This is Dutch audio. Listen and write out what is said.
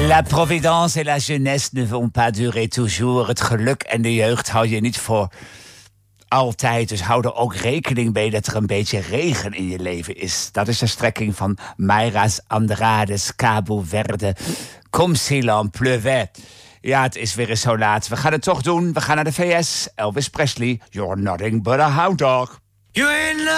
La providence et la jeunesse ne vont pas durer toujours. Het geluk en de jeugd hou je niet voor altijd. Dus hou er ook rekening mee dat er een beetje regen in je leven is. Dat is de strekking van Mayras Andrades, Cabo Verde. Comme s'il en pleuvait. Ja, het is weer eens zo laat. We gaan het toch doen. We gaan naar de VS. Elvis Presley, you're nothing but a hound dog. You ain't